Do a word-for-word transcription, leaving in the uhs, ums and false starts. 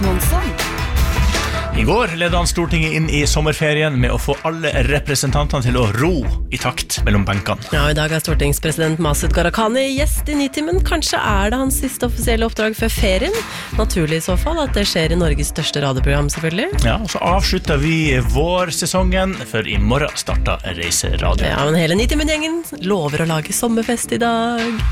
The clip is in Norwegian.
Monsson. I går ledet han Stortinget inn i sommerferien med å få alle representantene til å ro i takt mellom benkene. Ja, i dag er stortingspresident Masud Gharahkhani gjest i Nitimen. Kanskje er det hans siste offisielle oppdrag før ferien. Naturlig i så fall at det skjer i Norges største radioprogram, selvfølgelig. Ja, og så avslutter vi vårsesongen, for i morgen starter Reiseradio. Ja, men hele Nitimen-gjengen lover å lage sommerfest i dag.